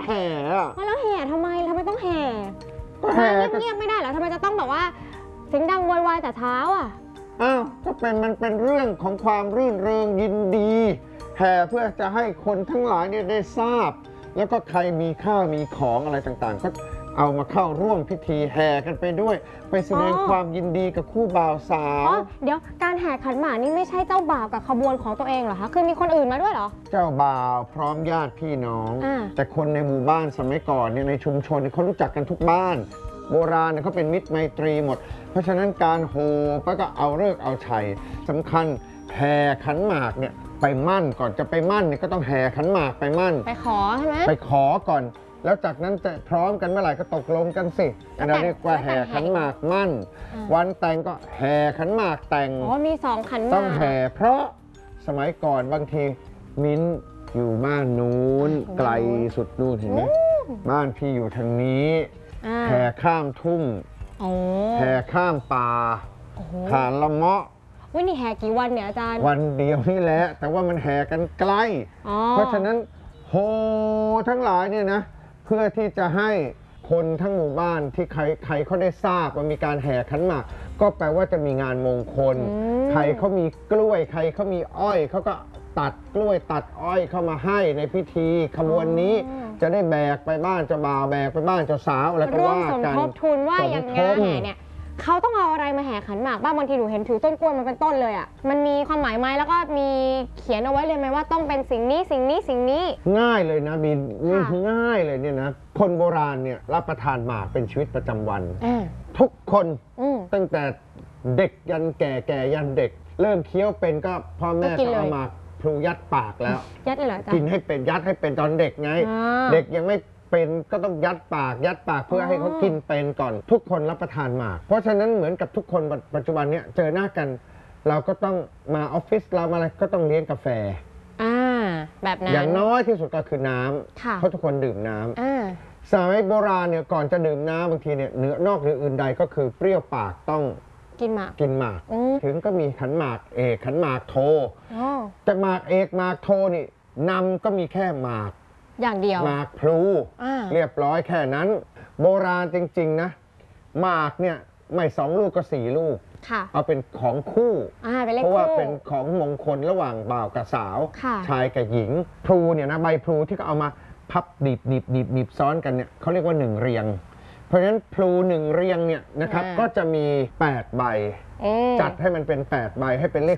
แห่แล้วแห่ทำไมต้องแห่ก็แห่เงียบไม่ได้เหรอทำไมจะต้องแบบว่าเสียงดังโวยวายแต่เช้าอ่ะอ้าวก็มันเป็นเรื่องของความรื่นเริงยินดีแห่เพื่อจะให้คนทั้งหลายเนี่ยได้ทราบแล้วก็ใครมีข้าวมีของอะไรต่างๆก็เอามาเข้าร่วมพิธีแห่กันไปด้วยไปแสดงความยินดีกับคู่บ่าวสาวเดี๋ยวการแห่ขันหมากนี่ไม่ใช่เจ้าบ่าวกับขบวนของตัวเองเหรอคะคือมีคนอื่นมาด้วยเหรอเจ้าบ่าวพร้อมญาติพี่น้องแต่คนในหมู่บ้านสมัยก่อนเนี่ยในชุมชนเขารู้จักกันทุกบ้านโบราณเนี่ยเขาเป็นมิตรไมตรีหมดเพราะฉะนั้นการโห่ก็เอาฤกษ์เอาชัยสำคัญแห่ขันหมากเนี่ยไปมั่นก่อนจะไปมั่นเนี่ยก็ต้องแห่ขันหมากไปมั่นไปขอใช่ไหมไปขอก่อนแล้วจากนั้นจะพร้อมกันเมื่อไหร่ก็ตกลงกันสิเราเรียกว่าแห่ขันหมากมั่นวันแต่งก็แห่ขันหมากแต่งมี2ขันหมากต้องแห่เพราะสมัยก่อนบางทีมิ้นอยู่บ้านนู้นไกลสุดนู่นเห็นไหมบ้านพี่อยู่ทางนี้แห่ข้ามทุ่งแห่ข้ามป่าผ่านละเมาะวันนี้แห่กี่วันเนี่ยอาจารย์วันเดียวนี่แหละแต่ว่ามันแห่กันไกลเพราะฉะนั้นโฮทั้งหลายเนี่ยนะเพื่อที่จะให้คนทั้งหมู่บ้านที่ใครเขาได้ทราบว่ามีการแห่ขันหมากก็แปลว่าจะมีงานมงคลใครเขามีกล้วยใครเขามีอ้อยเขาก็ตัดกล้วยตัดอ้อยเข้ามาให้ในพิธีขบวนนี้จะได้แบกไปบ้านเจ้าบ่าวแบกไปบ้านเจ้าสาวอะไรก็ว่ากันร่วมสมทบทุนว่าอย่างงานแห่เนี่ยเขาต้องเอาอะไรมาแห่ขันหมากบ้างบางทีหนูเห็นถือต้นกล้วยมันเป็นต้นเลยอ่ะมันมีความหมายไหมแล้วก็มีเขียนเอาไว้เลยไหมว่าต้องเป็นสิ่งนี้ง่ายเลยนะบินง่ายเลยเนี่ยนะคนโบราณเนี่ยรับประทานหมากเป็นชีวิตประจำวันทุกคนตั้งแต่เด็กยันแก่ยันเด็กเริ่มเคี้ยวเป็นก็พ่อแม่ก็เอาหมากพลูยัดปากแล้วยัดเลยเหรอจ๊ะกินให้เป็นยัดให้เป็นตอนเด็กไงเด็กยังไม่เป็นก็ต้องยัดปากเพื่อให้เขากินเป็นก่อนทุกคนรับประทานหมากเพราะฉะนั้นเหมือนกับทุกคนปัจจุบันเนี้ยเจอหน้ากันเราก็ต้องมาออฟฟิศเรามาอะไรก็ต้องเลี้ยงกาแฟแบบนั้นอย่างน้อยที่สุดก็คือน้ำเพราะทุกคนดื่มน้ำสมัยโบราณเนี่ยก่อนจะดื่มน้ำบางทีเนี่ยนอกหรืออื่นใดก็คือเปรี้ยวปากต้องกินหมากถึงก็มีขันหมากเอกขันหมากโทจากหมากเอกหมากโทนี่นำก็มีแค่หมากอย่างเดียวหมากพลูเรียบร้อยแค่นั้นโบราณจริงๆนะหมากเนี่ยไม่2 ลูกก็4 ลูกเอาเป็นของคู่เพราะว่าเป็นของมงคลระหว่างบ่าวกับสาวชายกับหญิงพลูเนี่ยนะใบพลูที่เขาเอามาพับหนีบซ้อนกันเนี่ยเขาเรียกว่า1 เรียงเพราะฉะนั้นพลู1 เรียงเนี่ยนะครับก็จะมี8 ใบจัดให้มันเป็น8 ใบให้เป็นเลข